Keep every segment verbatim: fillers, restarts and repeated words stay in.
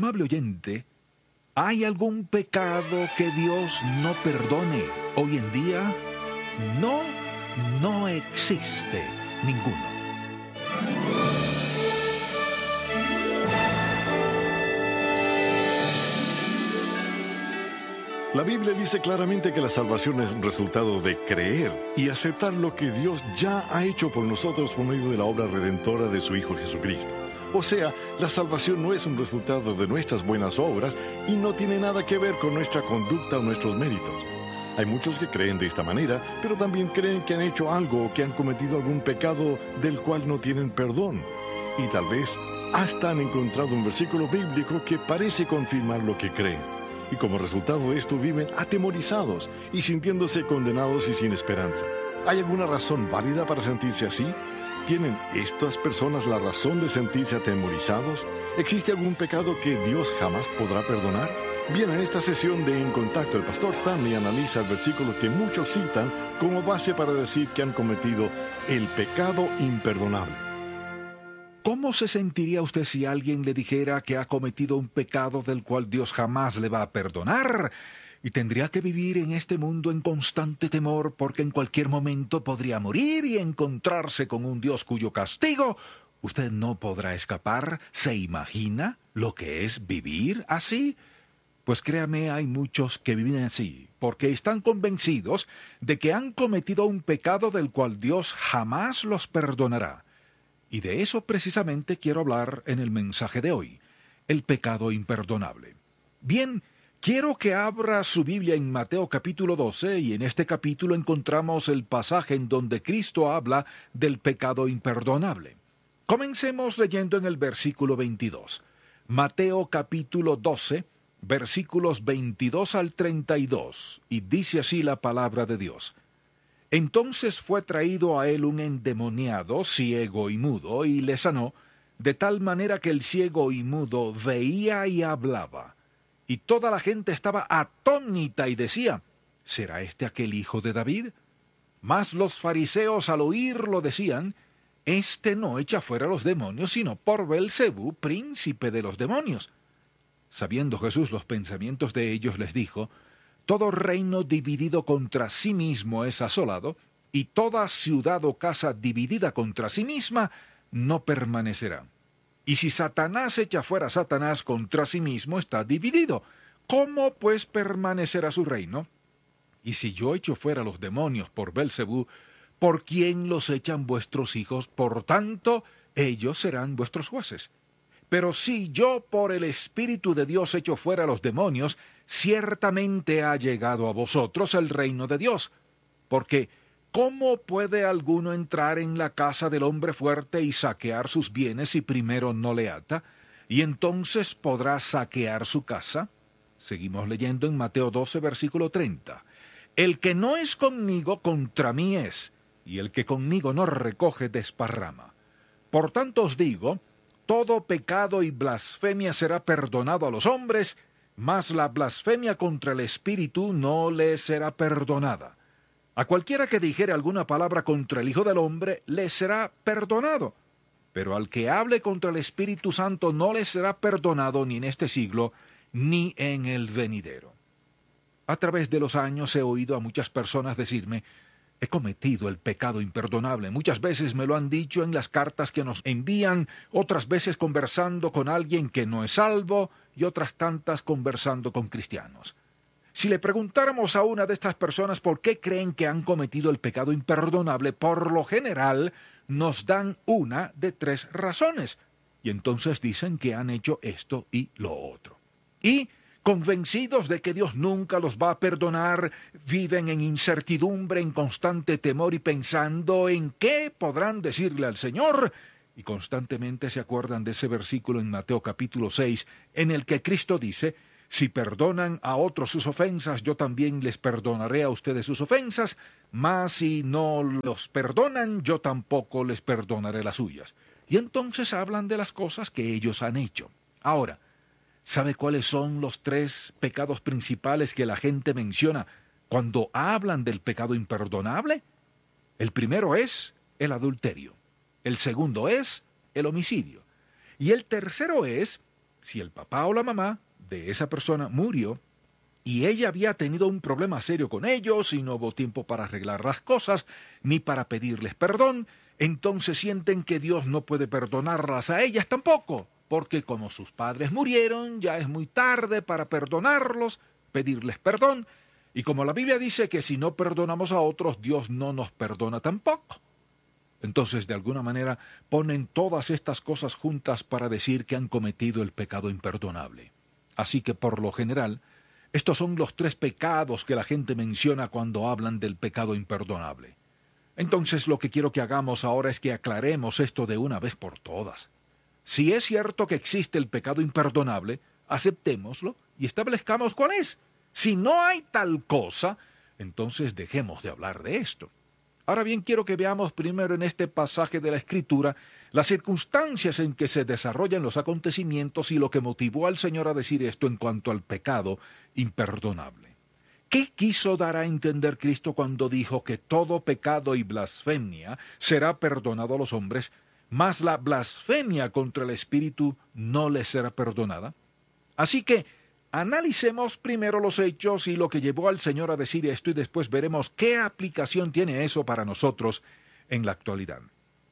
Amable oyente, ¿hay algún pecado que Dios no perdone hoy en día? No, no existe ninguno. La Biblia dice claramente que la salvación es resultado de creer y aceptar lo que Dios ya ha hecho por nosotros por medio de la obra redentora de su Hijo Jesucristo. O sea, la salvación no es un resultado de nuestras buenas obras y no tiene nada que ver con nuestra conducta o nuestros méritos. Hay muchos que creen de esta manera, pero también creen que han hecho algo o que han cometido algún pecado del cual no tienen perdón. Y tal vez hasta han encontrado un versículo bíblico que parece confirmar lo que creen. Y como resultado de esto viven atemorizados y sintiéndose condenados y sin esperanza. ¿Hay alguna razón válida para sentirse así? ¿Tienen estas personas la razón de sentirse atemorizados? ¿Existe algún pecado que Dios jamás podrá perdonar? Bien, en esta sesión de En Contacto, el pastor Stanley analiza el versículo que muchos citan como base para decir que han cometido el pecado imperdonable. ¿Cómo se sentiría usted si alguien le dijera que ha cometido un pecado del cual Dios jamás le va a perdonar? Y tendría que vivir en este mundo en constante temor porque en cualquier momento podría morir y encontrarse con un Dios cuyo castigo usted no podrá escapar. ¿Se imagina lo que es vivir así? Pues créame, hay muchos que viven así, porque están convencidos de que han cometido un pecado del cual Dios jamás los perdonará. Y de eso precisamente quiero hablar en el mensaje de hoy, el pecado imperdonable. Bien, quiero que abra su Biblia en Mateo capítulo doce, y en este capítulo encontramos el pasaje en donde Cristo habla del pecado imperdonable. Comencemos leyendo en el versículo veintidós. Mateo capítulo doce, versículos veintidós al treinta y dos, y dice así la palabra de Dios. Entonces fue traído a él un endemoniado, ciego y mudo, y le sanó, de tal manera que el ciego y mudo veía y hablaba. Y toda la gente estaba atónita y decía, ¿será este aquel hijo de David? Mas los fariseos al oírlo decían, Este no echa fuera los demonios, sino por Beelzebú, príncipe de los demonios. Sabiendo Jesús los pensamientos de ellos, les dijo, Todo reino dividido contra sí mismo es asolado, y toda ciudad o casa dividida contra sí misma no permanecerá. Y si Satanás echa fuera a Satanás contra sí mismo, está dividido. ¿Cómo pues permanecerá su reino? Y si yo echo fuera los demonios por Beelzebú, ¿por quién los echan vuestros hijos? Por tanto, ellos serán vuestros jueces. Pero si yo por el Espíritu de Dios echo fuera los demonios, ciertamente ha llegado a vosotros el reino de Dios. Porque, ¿cómo puede alguno entrar en la casa del hombre fuerte y saquear sus bienes si primero no le ata? ¿Y entonces podrá saquear su casa? Seguimos leyendo en Mateo doce, versículo treinta. El que no es conmigo, contra mí es, y el que conmigo no recoge, desparrama. Por tanto os digo, todo pecado y blasfemia será perdonado a los hombres, mas la blasfemia contra el Espíritu no le será perdonada. A cualquiera que dijere alguna palabra contra el Hijo del Hombre, le será perdonado. Pero al que hable contra el Espíritu Santo no le será perdonado ni en este siglo, ni en el venidero. A través de los años he oído a muchas personas decirme, he cometido el pecado imperdonable. Muchas veces me lo han dicho en las cartas que nos envían, otras veces conversando con alguien que no es salvo y otras tantas conversando con cristianos. Si le preguntáramos a una de estas personas por qué creen que han cometido el pecado imperdonable, por lo general nos dan una de tres razones. Y entonces dicen que han hecho esto y lo otro. Y, convencidos de que Dios nunca los va a perdonar, viven en incertidumbre, en constante temor y pensando en qué podrán decirle al Señor. Y constantemente se acuerdan de ese versículo en Mateo capítulo seis, en el que Cristo dice, si perdonan a otros sus ofensas, yo también les perdonaré a ustedes sus ofensas, mas si no los perdonan, yo tampoco les perdonaré las suyas. Y entonces hablan de las cosas que ellos han hecho. Ahora, ¿sabe cuáles son los tres pecados principales que la gente menciona cuando hablan del pecado imperdonable? El primero es el adulterio, el segundo es el homicidio, y el tercero es Si el papá o la mamá de esa persona murió y ella había tenido un problema serio con ellos y no hubo tiempo para arreglar las cosas ni para pedirles perdón, entonces sienten que Dios no puede perdonarlas a ellas tampoco, porque como sus padres murieron, ya es muy tarde para perdonarlos, pedirles perdón, y como la Biblia dice que si no perdonamos a otros, Dios no nos perdona tampoco. Entonces, de alguna manera, ponen todas estas cosas juntas para decir que han cometido el pecado imperdonable. Así que, por lo general, estos son los tres pecados que la gente menciona cuando hablan del pecado imperdonable. Entonces, lo que quiero que hagamos ahora es que aclaremos esto de una vez por todas. Si es cierto que existe el pecado imperdonable, aceptémoslo y establezcamos cuál es. Si no hay tal cosa, entonces dejemos de hablar de esto. Ahora bien, quiero que veamos primero en este pasaje de la Escritura las circunstancias en que se desarrollan los acontecimientos y lo que motivó al Señor a decir esto en cuanto al pecado imperdonable. ¿Qué quiso dar a entender Cristo cuando dijo que todo pecado y blasfemia será perdonado a los hombres, mas la blasfemia contra el Espíritu no les será perdonada? Así que analicemos primero los hechos y lo que llevó al Señor a decir esto y después veremos qué aplicación tiene eso para nosotros en la actualidad.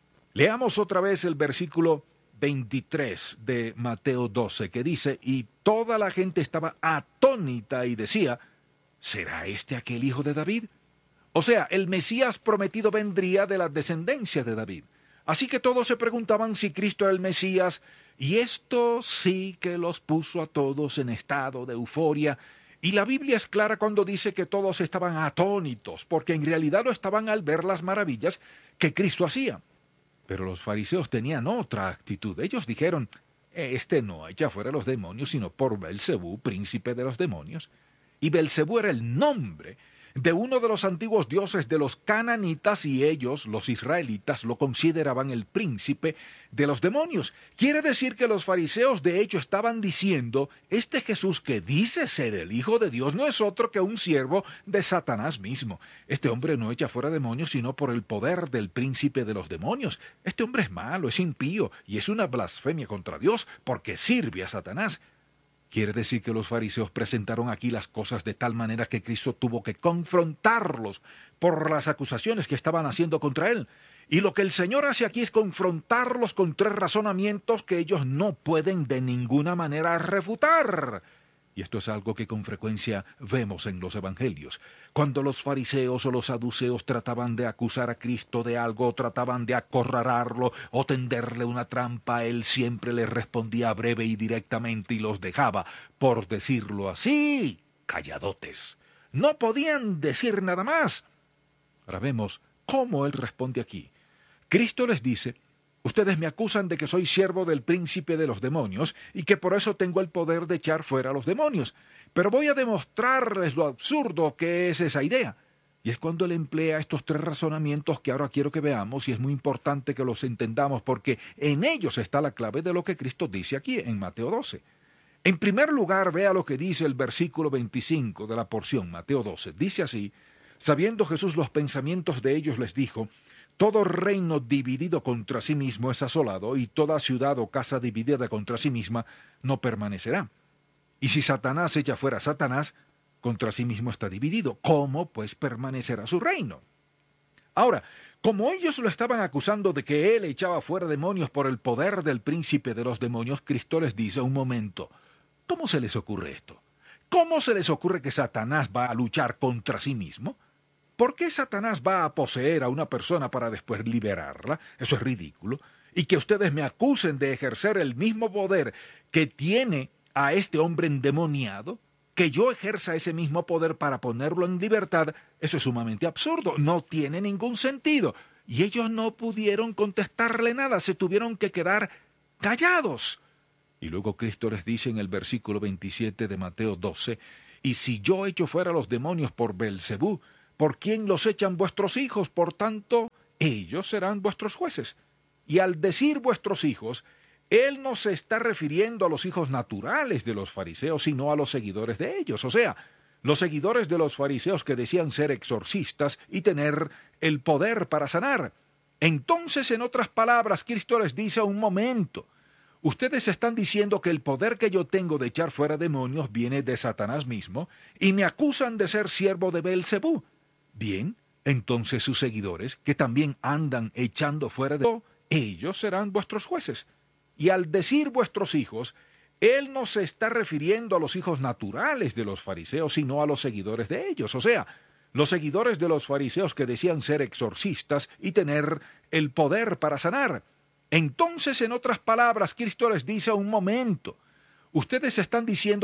Leamos otra vez el versículo veintitrés de Mateo doce que dice: y toda la gente estaba atónita y decía: ¿será este aquel hijo de David? O sea, el Mesías prometido vendría de la descendencia de David. Así que todos se preguntaban si Cristo era el Mesías, y esto sí que los puso a todos en estado de euforia. Y la Biblia es clara cuando dice que todos estaban atónitos, porque en realidad lo estaban al ver las maravillas que Cristo hacía. Pero los fariseos tenían otra actitud. Ellos dijeron: este no echa fuera los demonios, sino por Belcebú, príncipe de los demonios. Y Belcebú era el nombre de uno de los antiguos dioses de los cananitas, y ellos, los israelitas, lo consideraban el príncipe de los demonios. Quiere decir que los fariseos de hecho estaban diciendo: este Jesús que dice ser el Hijo de Dios no es otro que un siervo de Satanás mismo. Este hombre no echa fuera demonios sino por el poder del príncipe de los demonios. Este hombre es malo, es impío, y es una blasfemia contra Dios porque sirve a Satanás. Quiere decir que los fariseos presentaron aquí las cosas de tal manera que Cristo tuvo que confrontarlos por las acusaciones que estaban haciendo contra él. Y lo que el Señor hace aquí es confrontarlos con tres razonamientos que ellos no pueden de ninguna manera refutar. Y esto es algo que con frecuencia vemos en los evangelios. Cuando los fariseos o los saduceos trataban de acusar a Cristo de algo, trataban de acorralarlo o tenderle una trampa, él siempre les respondía breve y directamente y los dejaba, por decirlo así, calladotes. No podían decir nada más. Ahora vemos cómo él responde aquí. Cristo les dice: ustedes me acusan de que soy siervo del príncipe de los demonios y que por eso tengo el poder de echar fuera a los demonios. Pero voy a demostrarles lo absurdo que es esa idea. Y es cuando él emplea estos tres razonamientos que ahora quiero que veamos, y es muy importante que los entendamos porque en ellos está la clave de lo que Cristo dice aquí en Mateo doce. En primer lugar, vea lo que dice el versículo veinticinco de la porción, Mateo doce. Dice así: sabiendo Jesús los pensamientos de ellos, les dijo: todo reino dividido contra sí mismo es asolado, y toda ciudad o casa dividida contra sí misma no permanecerá. Y si Satanás echa fuera a Satanás, contra sí mismo está dividido. ¿Cómo, pues, permanecerá su reino? Ahora, como ellos lo estaban acusando de que él echaba fuera demonios por el poder del príncipe de los demonios, Cristo les dice: un momento, ¿cómo se les ocurre esto? ¿Cómo se les ocurre que Satanás va a luchar contra sí mismo? ¿Por qué Satanás va a poseer a una persona para después liberarla? Eso es ridículo. Y que ustedes me acusen de ejercer el mismo poder que tiene a este hombre endemoniado, que yo ejerza ese mismo poder para ponerlo en libertad, eso es sumamente absurdo, no tiene ningún sentido. Y ellos no pudieron contestarle nada, se tuvieron que quedar callados. Y luego Cristo les dice en el versículo veintisiete de Mateo doce: y si yo echo fuera los demonios por Belcebú, ¿por quién los echan vuestros hijos? Por tanto, ellos serán vuestros jueces. Y al decir vuestros hijos, él no se está refiriendo a los hijos naturales de los fariseos, sino a los seguidores de ellos. O sea, los seguidores de los fariseos que decían ser exorcistas y tener el poder para sanar. Entonces, en otras palabras, Cristo les dice: un momento, Ustedes están diciendo que el poder que yo tengo de echar fuera demonios viene de Satanás mismo y me acusan de ser siervo de Beelzebú. Bien, entonces sus seguidores, que también andan echando fuera de ellos serán vuestros jueces. Y al decir vuestros hijos, él no se está refiriendo a los hijos naturales de los fariseos, sino a los seguidores de ellos, o sea, los seguidores de los fariseos que decían ser exorcistas y tener el poder para sanar. Entonces, en otras palabras, Cristo les dice: un momento, ustedes están diciendo